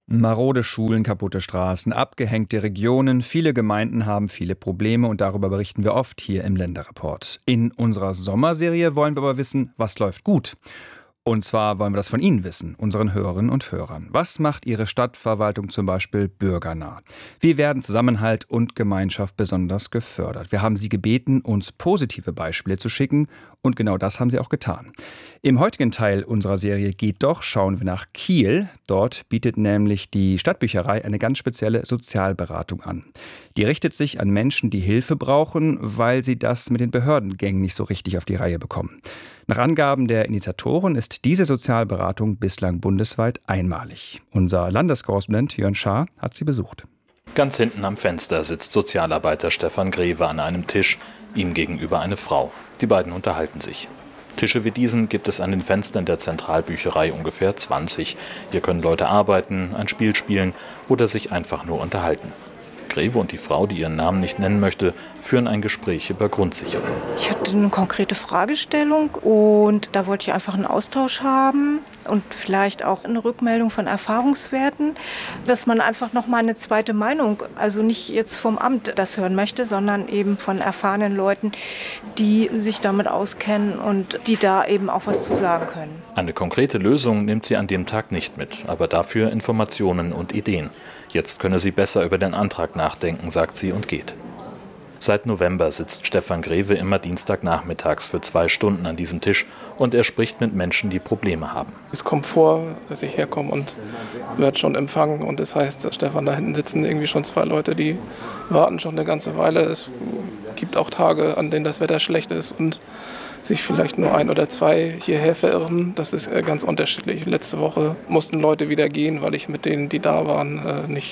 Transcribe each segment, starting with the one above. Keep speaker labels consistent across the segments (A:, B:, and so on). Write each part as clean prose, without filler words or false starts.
A: Marode Schulen, kaputte Straßen, abgehängte Regionen, viele Gemeinden haben viele Probleme und darüber berichten wir oft hier im Länderreport. In unserer Sommerserie wollen wir aber wissen, was läuft gut. Und zwar wollen wir das von Ihnen wissen, unseren Hörerinnen und Hörern. Was macht Ihre Stadtverwaltung zum Beispiel bürgernah? Wie werden Zusammenhalt und Gemeinschaft besonders gefördert? Wir haben Sie gebeten, uns positive Beispiele zu schicken und genau das haben Sie auch getan. Im heutigen Teil unserer Serie Geht doch schauen wir nach Kiel. Dort bietet nämlich die Stadtbücherei eine ganz spezielle Sozialberatung an. Die richtet sich an Menschen, die Hilfe brauchen, weil sie das mit den Behördengängen nicht so richtig auf die Reihe bekommen. Nach Angaben der Initiatoren ist diese Sozialberatung bislang bundesweit einmalig. Unser Landeskorrespondent Jörn Schaar hat sie besucht.
B: Ganz hinten am Fenster sitzt Sozialarbeiter Stefan Greve an einem Tisch, ihm gegenüber eine Frau. Die beiden unterhalten sich. Tische wie diesen gibt es an den Fenstern der Zentralbücherei ungefähr 20. Hier können Leute arbeiten, ein Spiel spielen oder sich einfach nur unterhalten. Greve und die Frau, die ihren Namen nicht nennen möchte, führen ein Gespräch über Grundsicherung.
C: Ich hatte eine konkrete Fragestellung und da wollte ich einfach einen Austausch haben und vielleicht auch eine Rückmeldung von Erfahrungswerten, dass man einfach noch mal eine zweite Meinung, also nicht jetzt vom Amt das hören möchte, sondern eben von erfahrenen Leuten, die sich damit auskennen und die da eben auch was zu sagen können.
B: Eine konkrete Lösung nimmt sie an dem Tag nicht mit, aber dafür Informationen und Ideen. Jetzt könne sie besser über den Antrag nachdenken, sagt sie und geht. Seit November sitzt Stefan Greve immer Dienstagnachmittags für 2 Stunden an diesem Tisch und er spricht mit Menschen, die Probleme haben.
D: Es kommt vor, dass ich herkomme und werde schon empfangen und das heißt, Stefan, da hinten sitzen irgendwie schon 2 Leute, die warten schon eine ganze Weile. Es gibt auch Tage, an denen das Wetter schlecht ist und sich vielleicht nur 1 oder 2 hierher verirren. Das ist ganz unterschiedlich. Letzte Woche mussten Leute wieder gehen, weil ich mit denen, die da waren,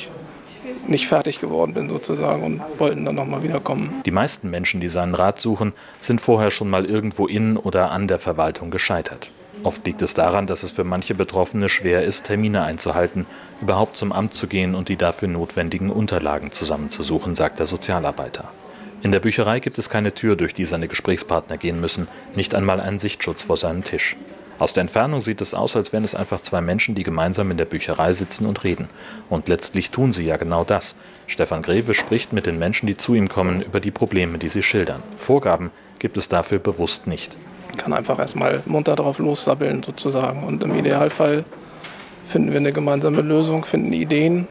D: nicht fertig geworden bin sozusagen und wollten dann nochmal wiederkommen.
B: Die meisten Menschen, die seinen Rat suchen, sind vorher schon mal irgendwo in oder an der Verwaltung gescheitert. Oft liegt es daran, dass es für manche Betroffene schwer ist, Termine einzuhalten, überhaupt zum Amt zu gehen und die dafür notwendigen Unterlagen zusammenzusuchen, sagt der Sozialarbeiter. In der Bücherei gibt es keine Tür, durch die seine Gesprächspartner gehen müssen, nicht einmal einen Sichtschutz vor seinem Tisch. Aus der Entfernung sieht es aus, als wären es einfach 2 Menschen, die gemeinsam in der Bücherei sitzen und reden. Und letztlich tun sie ja genau das. Stefan Greve spricht mit den Menschen, die zu ihm kommen, über die Probleme, die sie schildern. Vorgaben gibt es dafür bewusst nicht.
D: Ich kann einfach erstmal munter drauf lossabbeln sozusagen und im Idealfall finden wir eine gemeinsame Lösung, finden Ideen.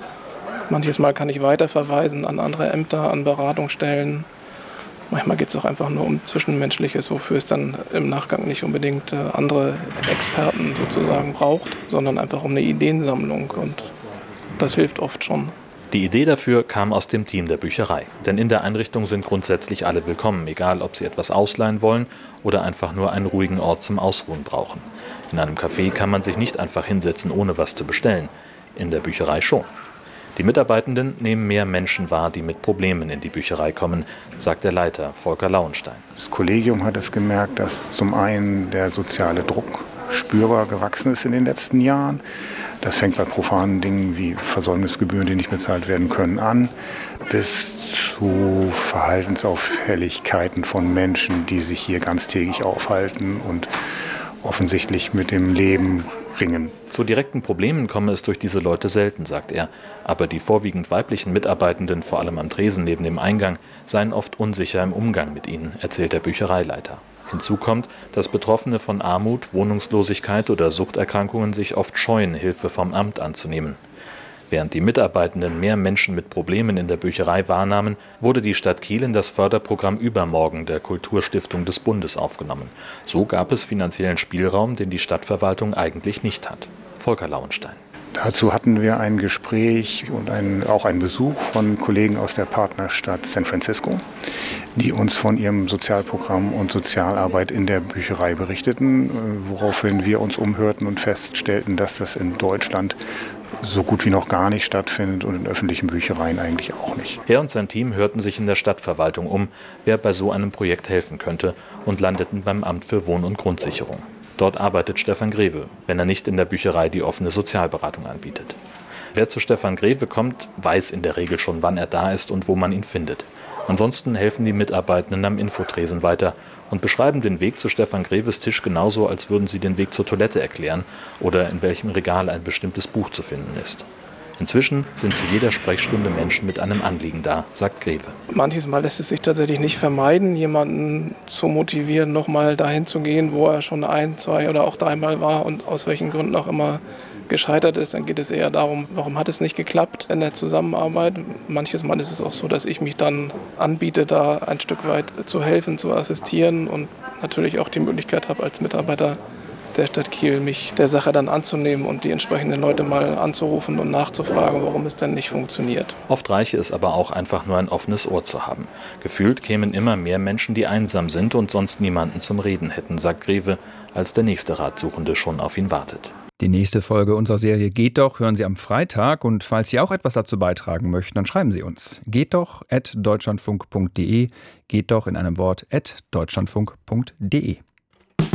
D: Manches Mal kann ich weiterverweisen an andere Ämter, an Beratungsstellen. Manchmal geht es auch einfach nur um Zwischenmenschliches, wofür es dann im Nachgang nicht unbedingt andere Experten sozusagen braucht, sondern einfach um eine Ideensammlung und das hilft oft schon.
B: Die Idee dafür kam aus dem Team der Bücherei. Denn in der Einrichtung sind grundsätzlich alle willkommen, egal ob sie etwas ausleihen wollen oder einfach nur einen ruhigen Ort zum Ausruhen brauchen. In einem Café kann man sich nicht einfach hinsetzen, ohne was zu bestellen. In der Bücherei schon. Die Mitarbeitenden nehmen mehr Menschen wahr, die mit Problemen in die Bücherei kommen, sagt der Leiter Volker Lauenstein.
E: Das Kollegium hat es gemerkt, dass zum einen der soziale Druck spürbar gewachsen ist in den letzten Jahren. Das fängt bei profanen Dingen wie Versäumnisgebühren, die nicht bezahlt werden können, an, bis zu Verhaltensauffälligkeiten von Menschen, die sich hier ganztägig aufhalten und offensichtlich mit dem Leben ringen.
B: Zu direkten Problemen komme es durch diese Leute selten, sagt er. Aber die vorwiegend weiblichen Mitarbeitenden, vor allem am Tresen neben dem Eingang, seien oft unsicher im Umgang mit ihnen, erzählt der Büchereileiter. Hinzu kommt, dass Betroffene von Armut, Wohnungslosigkeit oder Suchterkrankungen sich oft scheuen, Hilfe vom Amt anzunehmen. Während die Mitarbeitenden mehr Menschen mit Problemen in der Bücherei wahrnahmen, wurde die Stadt Kiel in das Förderprogramm Übermorgen der Kulturstiftung des Bundes aufgenommen. So gab es finanziellen Spielraum, den die Stadtverwaltung eigentlich nicht hat. Volker Lauenstein.
E: Dazu hatten wir ein Gespräch und auch einen Besuch von Kollegen aus der Partnerstadt San Francisco, die uns von ihrem Sozialprogramm und Sozialarbeit in der Bücherei berichteten, woraufhin wir uns umhörten und feststellten, dass das in Deutschland so gut wie noch gar nicht stattfindet und in öffentlichen Büchereien eigentlich auch nicht.
B: Er und sein Team hörten sich in der Stadtverwaltung um, wer bei so einem Projekt helfen könnte und landeten beim Amt für Wohn- und Grundsicherung. Dort arbeitet Stefan Greve, wenn er nicht in der Bücherei die offene Sozialberatung anbietet. Wer zu Stefan Greve kommt, weiß in der Regel schon, wann er da ist und wo man ihn findet. Ansonsten helfen die Mitarbeitenden am Infotresen weiter und beschreiben den Weg zu Stefan Greves Tisch genauso, als würden sie den Weg zur Toilette erklären oder in welchem Regal ein bestimmtes Buch zu finden ist. Inzwischen sind zu jeder Sprechstunde Menschen mit einem Anliegen da, sagt Greve.
D: Manches Mal lässt es sich tatsächlich nicht vermeiden, jemanden zu motivieren, nochmal dahin zu gehen, wo er schon 1, 2 oder auch 3 Mal war und aus welchen Gründen auch immer gescheitert ist. Dann geht es eher darum, warum hat es nicht geklappt in der Zusammenarbeit. Manches Mal ist es auch so, dass ich mich dann anbiete, da ein Stück weit zu helfen, zu assistieren und natürlich auch die Möglichkeit habe, als Mitarbeiter der Stadt Kiel mich der Sache dann anzunehmen und die entsprechenden Leute mal anzurufen und nachzufragen, warum es denn nicht funktioniert.
B: Oft reiche es aber auch einfach nur ein offenes Ohr zu haben. Gefühlt kämen immer mehr Menschen, die einsam sind und sonst niemanden zum Reden hätten, sagt Greve, als der nächste Ratsuchende schon auf ihn wartet.
A: Die nächste Folge unserer Serie Geht doch hören Sie am Freitag und falls Sie auch etwas dazu beitragen möchten, dann schreiben Sie uns. gehtdoch@deutschlandfunk.de, geht doch in einem Wort @deutschlandfunk.de.